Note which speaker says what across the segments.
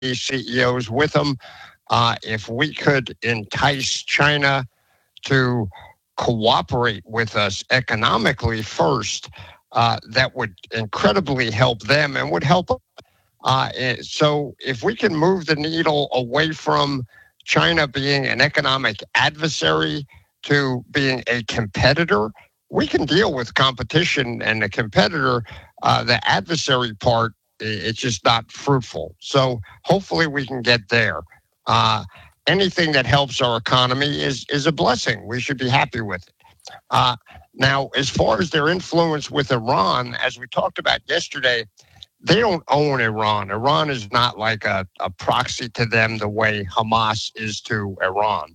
Speaker 1: CEOs with them. If we could entice China to cooperate with us economically first, that would incredibly help them and would help. So if we can move the needle away from China being an economic adversary to being a competitor, we can deal with competition and the competitor. The adversary part, it's just not fruitful. So hopefully we can get there. Anything that helps our economy is a blessing. We should be happy with it. Now, as far as their influence with Iran, as we talked about yesterday, they don't own Iran. Iran is not like a proxy to them the way Hamas is to Iran.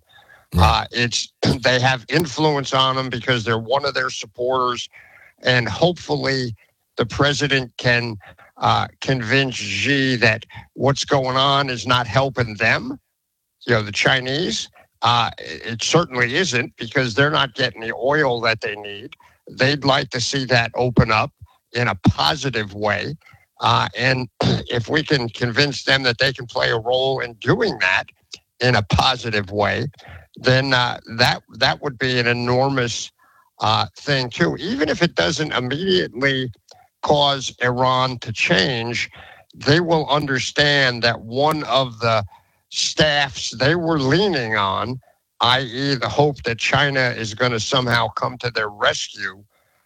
Speaker 1: They have influence on them because they're one of their supporters, and hopefully the president can convince Xi that what's going on is not helping them, the Chinese. It certainly isn't, because they're not getting the oil that they need. They'd like to see that open up in a positive way. And if we can convince them that they can play a role in doing that in a positive way, then that would be an enormous thing too. Even if it doesn't immediately cause Iran to change, they will understand that one of the staffs they were leaning on, i.e. the hope that China is going to somehow come to their rescue,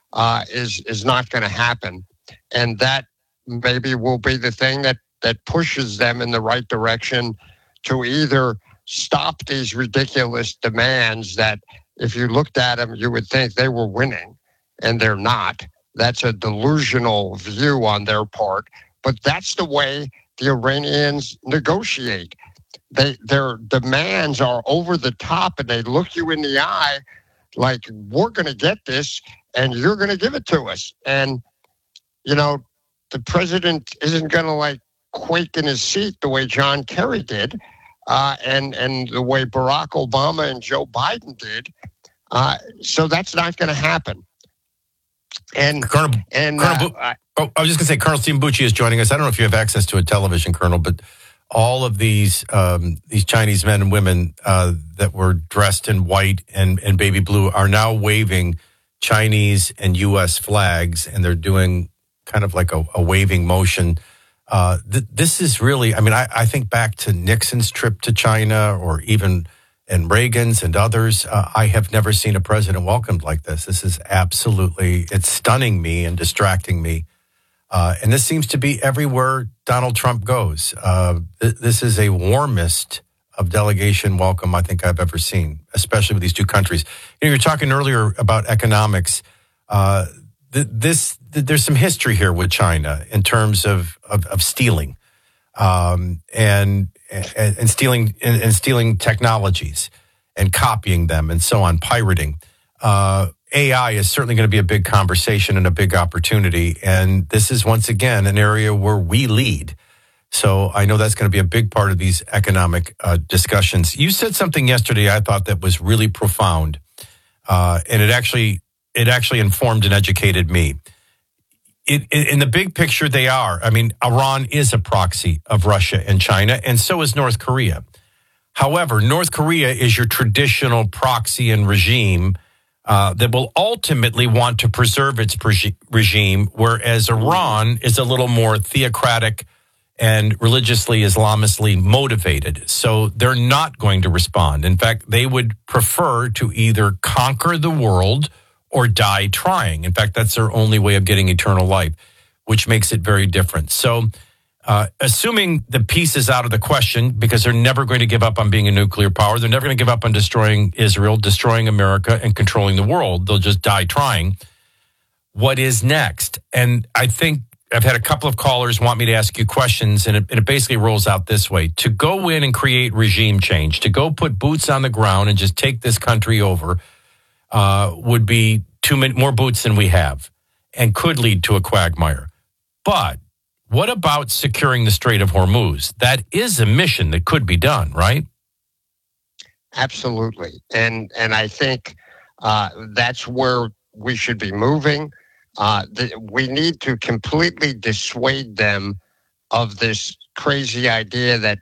Speaker 1: is not going to happen. And that maybe will be the thing that pushes them in the right direction to either stop these ridiculous demands that, if you looked at them, you would think they were winning, and they're not. That's a delusional view on their part. But that's the way the Iranians negotiate. Their demands are over the top, and they look you in the eye like, we're going to get this, and you're going to give it to us. And, the president isn't going to quake in his seat the way John Kerry did, and the way Barack Obama and Joe Biden did. So that's not going to happen. And
Speaker 2: I was just going to say, Colonel Stephen Bucci is joining us. I don't know if you have access to a television, Colonel, but all of these Chinese men and women that were dressed in white and baby blue are now waving Chinese and U.S. flags, and they're doing kind of like a waving motion. This is really, I think back to Nixon's trip to China, or even and Reagan's and others. I have never seen a president welcomed like this. This is it's stunning me and distracting me. And this seems to be everywhere Donald Trump goes. This is a warmest of delegation welcome I think I've ever seen, especially with these two countries. You were talking earlier about economics. There's some history here with China in terms of stealing, and stealing technologies and copying them and so on, pirating. AI is certainly going to be a big conversation and a big opportunity. And this is, once again, an area where we lead. So I know that's going to be a big part of these economic discussions. You said something yesterday I thought that was really profound, and it actually informed and educated me. In the big picture, they are. Iran is a proxy of Russia and China, and so is North Korea. However, North Korea is your traditional proxy and regime that will ultimately want to preserve its regime, whereas Iran is a little more theocratic and religiously Islamistly motivated. So they're not going to respond. In fact, they would prefer to either conquer the world or die trying. In fact, that's their only way of getting eternal life, which makes it very different. So assuming the peace is out of the question, because they're never going to give up on being a nuclear power, they're never going to give up on destroying Israel, destroying America, and controlling the world. They'll just die trying. What is next? And I think I've had a couple of callers want me to ask you questions, and it basically rolls out this way. To go in and create regime change, to go put boots on the ground and just take this country over, would be too many more boots than we have, and could lead to a quagmire. But what about securing the Strait of Hormuz? That is a mission that could be done, right?
Speaker 1: Absolutely. And I think that's where we should be moving. We need to completely dissuade them of this crazy idea that